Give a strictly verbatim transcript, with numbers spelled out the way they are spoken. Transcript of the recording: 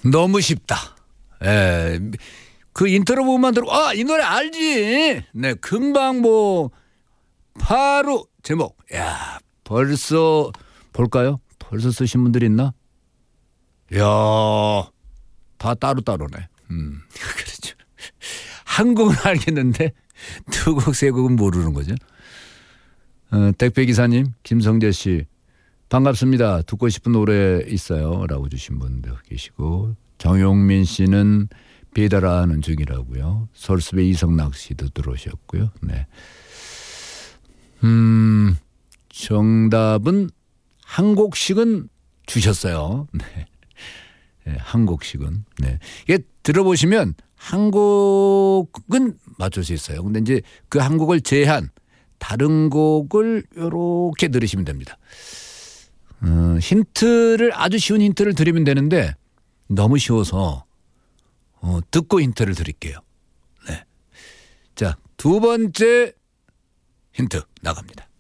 너무 쉽다. 예. 그 인트로 부분만 들어, 아, 이 노래 알지? 네, 금방 뭐, 바로 제목. 야, 벌써, 볼까요? 벌써 쓰신 분들 있나? 이야, 다 따로따로네. 음, 그렇죠. 한 곡은 알겠는데, 두 곡, 세 곡은 모르는 거죠. 어, 택배기사님, 김성재 씨, 반갑습니다. 듣고 싶은 노래 있어요. 라고 주신 분도 계시고, 정용민 씨는 배달하는 중이라고요. 서울숲의 이성락 씨도 들어오셨고요. 네. 음, 정답은 한 곡씩은 주셨어요. 네. 네, 한 곡씩은. 네. 이게 들어보시면 한 곡은 맞출 수 있어요. 근데 이제 그 한 곡을 제한, 다른 곡을 이렇게 들으시면 됩니다. 어, 힌트를, 아주 쉬운 힌트를 드리면 되는데 너무 쉬워서 어, 듣고 힌트를 드릴게요. 네. 자, 두 번째 힌트 나갑니다.